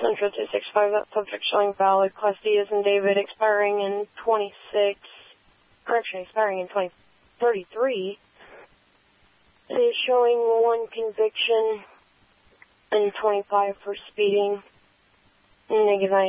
Central 265, that subject showing valid. Class D is in David, expiring in 2033. It is showing 1 conviction and 25 for speeding. Negative